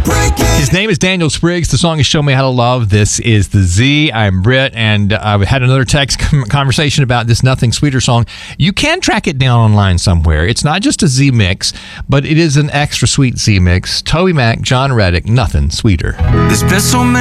His name is Daniel Spriggs. The song is Show Me How to Love. This is The Z. I'm Britt, and we had another text conversation about this Nothing Sweeter song. You can track it down online somewhere. It's not just a Z mix, but it is an extra sweet Z mix. Toby Mac, John Reddick, Nothing Sweeter. There's been so many